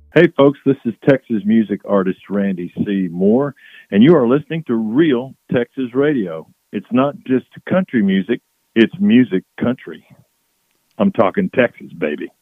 Hey, folks, this is Texas music artist Randy C. Moore, and you are listening to Real Texas Radio. It's not just country music, it's music country. I'm talking Texas, baby.